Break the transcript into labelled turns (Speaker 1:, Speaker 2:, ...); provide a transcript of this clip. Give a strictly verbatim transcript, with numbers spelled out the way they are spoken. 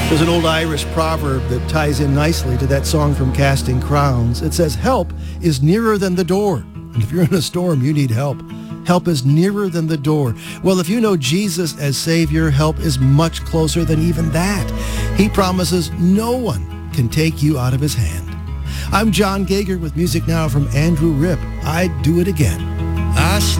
Speaker 1: There's an old Irish proverb that ties in nicely to that song from Casting Crowns. It says, help is nearer than the door. And if you're in a storm, you need help. Help is nearer than the door. Well, if you know Jesus as Savior, help is much closer than even that. He promises no one can take you out of his hand. I'm John Gager with music now from Andrew Ripp. I'd Do It Again.